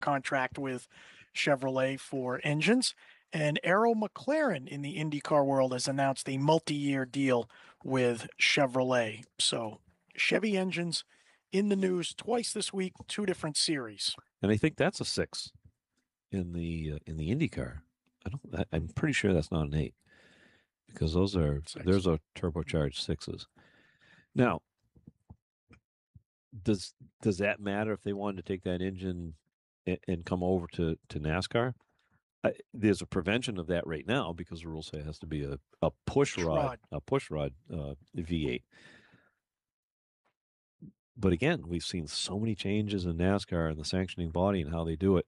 contract with Chevrolet for engines. And Arrow McLaren in the IndyCar world has announced a multi-year deal with Chevrolet. So Chevy engines in the news twice this week, 2 different series. And I think that's a 6 in the IndyCar. I'm pretty sure that's not an 8 because those are 6. There's a turbocharged 6s. Now, does that matter if they wanted to take that engine and come over to NASCAR? There's a prevention of that right now because the rules say it has to be a push rod V8. But again, we've seen so many changes in NASCAR and the sanctioning body and how they do it.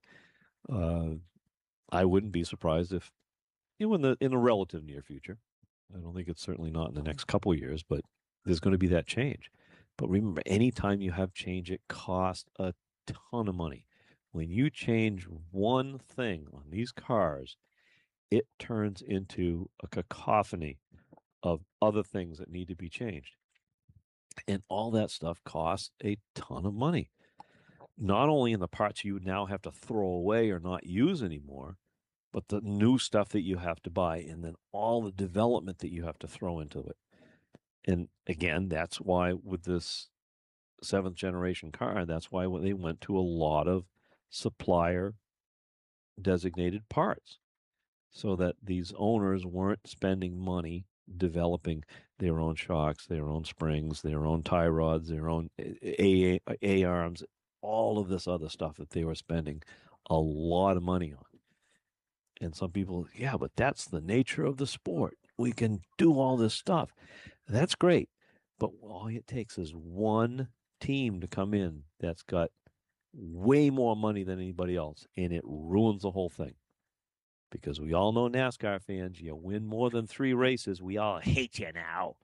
I wouldn't be surprised if, in the relative near future, I don't think it's certainly not in the next couple of years, but there's going to be that change. But remember, anytime you have change, it costs a ton of money. When you change one thing on these cars, it turns into a cacophony of other things that need to be changed. And all that stuff costs a ton of money. Not only in the parts you now have to throw away or not use anymore, but the new stuff that you have to buy, and then all the development that you have to throw into it. And again, that's why with this 7th generation car, that's why they went to a lot of supplier designated parts so that these owners weren't spending money developing their own shocks, their own springs, their own tie rods, their own A-arms, all of this other stuff that they were spending a lot of money on. And some people, yeah, but that's the nature of the sport. We can do all this stuff. That's great. But all it takes is one team to come in that's got way more money than anybody else, and it ruins the whole thing. Because we all know NASCAR fans, you win more than 3 races, we all hate you now.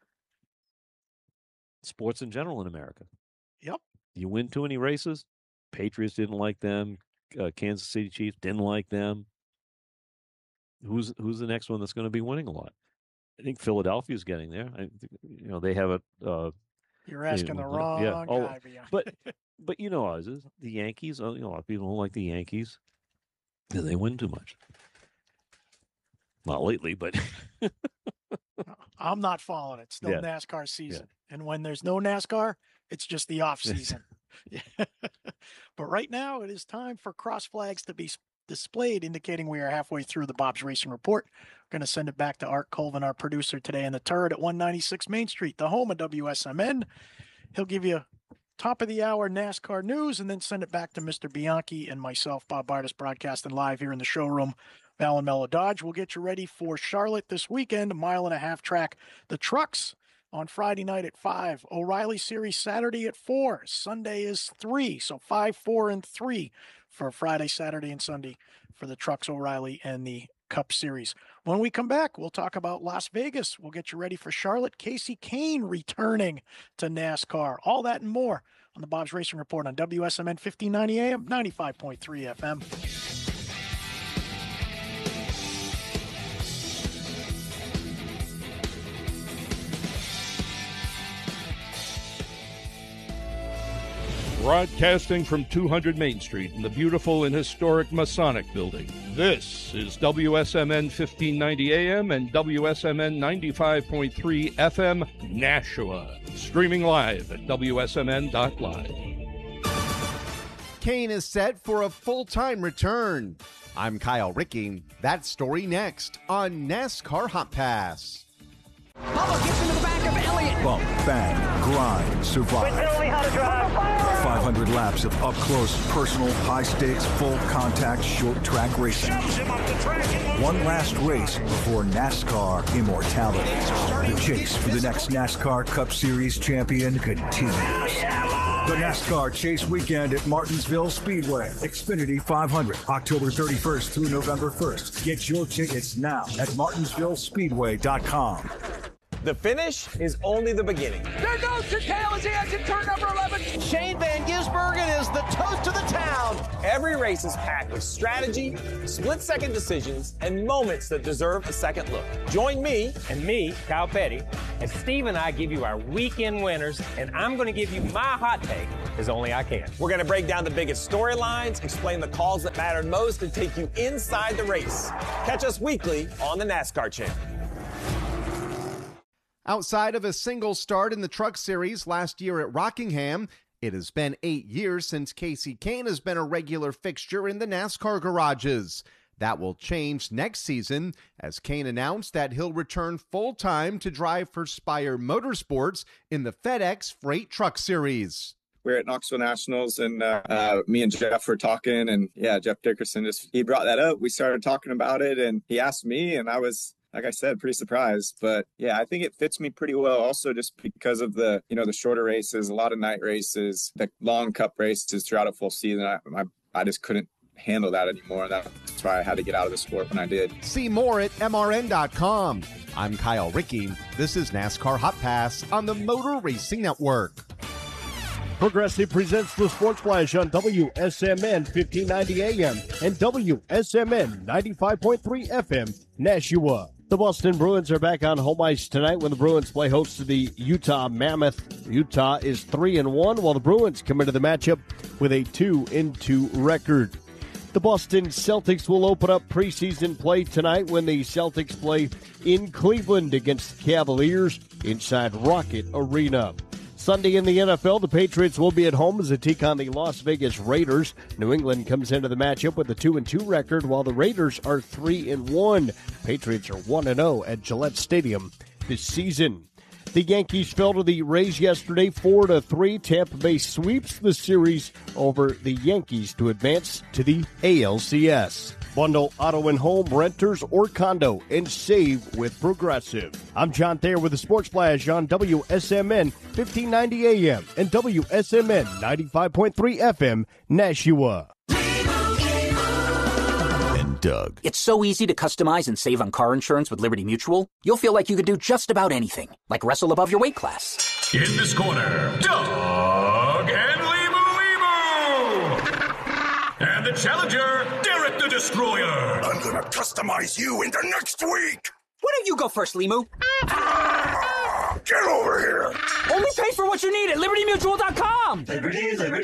Sports in general in America. Yep. You win too many races, Patriots didn't like them, Kansas City Chiefs didn't like them. Who's the next one that's going to be winning a lot? I think Philadelphia's getting there. They have a. You're asking the wrong guy. But you know us is the Yankees. A lot of people don't like the Yankees because they win too much. Not lately, but I'm not following it. Still NASCAR season, and when there's no NASCAR, it's just the off season. But right now, it is time for cross flags to be displayed, indicating we are halfway through the Bob's Racing Report. We're going to send it back to Art Colvin, our producer today in the turret at 196 Main Street, the home of WSMN. He'll give you top of the hour NASCAR news and then send it back to Mr. Bianchi and myself, Bob Bardas, broadcasting live here in the showroom, Allen Mello Dodge. We'll get you ready for Charlotte this weekend, a 1.5-mile track. The trucks on Friday night at 5. O'Reilly Series Saturday at 4. Sunday is 3. So 5, 4, and 3 for Friday, Saturday, and Sunday for the trucks, O'Reilly, and the Cup Series. When we come back, we'll talk about Las Vegas. We'll get you ready for Charlotte. Casey Kane returning to NASCAR. All that and more on the Bob's Racing Report on WSMN 1590 AM, 95.3 FM. Broadcasting from 200 Main Street in the beautiful and historic Masonic Building. This is WSMN 1590 AM and WSMN 95.3 FM Nashua. Streaming live at WSMN.live. Kane is set for a full-time return. I'm Kyle Ricky. That story next on NASCAR Hot Pass. Bubba gets into the back of Elliott. Bump, bang, grind, survive. Tell me how to drive. 500 laps of up-close, personal, high-stakes, full-contact, short-track racing. One last race before NASCAR immortality. The chase for the next NASCAR Cup Series champion continues. The NASCAR Chase Weekend at Martinsville Speedway. Xfinity 500, October 31st through November 1st. Get your tickets now at martinsvillespeedway.com. The finish is only the beginning. There goes Chicale as he exits turn number 11. Shane Van Gisbergen is the toast of the town. Every race is packed with strategy, split-second decisions, and moments that deserve a second look. Join me, and me, Kyle Petty, as Steve and I give you our weekend winners, and I'm going to give you my hot take as only I can. We're going to break down the biggest storylines, explain the calls that mattered most, and take you inside the race. Catch us weekly on the NASCAR Channel. Outside of a single start in the Truck Series last year at Rockingham, it has been 8 years since Kasey Kahne has been a regular fixture in the NASCAR garages. That will change next season, as Kahne announced that he'll return full-time to drive for Spire Motorsports in the FedEx Freight Truck Series. We were at Knoxville Nationals, and me and Jeff were talking, and Jeff Dickerson he brought that up. We started talking about it, and he asked me, and I was, like I said, pretty surprised. But I think it fits me pretty well also just because of the, the shorter races, a lot of night races, the long cup races throughout a full season. I just couldn't handle that anymore. That's why I had to get out of the sport when I did. See more at MRN.com. I'm Kyle Rickey. This is NASCAR Hot Pass on the Motor Racing Network. Progressive presents the Sports Flash on WSMN 1590 AM and WSMN 95.3 FM, Nashua. The Boston Bruins are back on home ice tonight when the Bruins play host to the Utah Mammoth. Utah is 3-1, while the Bruins come into the matchup with a 2-2 record. The Boston Celtics will open up preseason play tonight when the Celtics play in Cleveland against the Cavaliers inside Rocket Arena. Sunday in the NFL, the Patriots will be at home as they take on the Las Vegas Raiders. New England comes into the matchup with a 2-2 record, while the Raiders are 3-1. Patriots are 1-0 at Gillette Stadium this season. The Yankees fell to the Rays yesterday 4-3. Tampa Bay sweeps the series over the Yankees to advance to the ALCS. Bundle auto and home, renters, or condo, and save with Progressive. I'm John Thayer with the Sports Flash on WSMN 1590 AM and WSMN 95.3 FM, Nashua. And Doug. It's so easy to customize and save on car insurance with Liberty Mutual. You'll feel like you could do just about anything, like wrestle above your weight class. In this corner, Doug and and the challenger, Derek the Destroyer. I'm gonna customize you into next week. Why don't you go first, Limu? Get over here. Only pay for what you need at LibertyMutual.com. Liberty.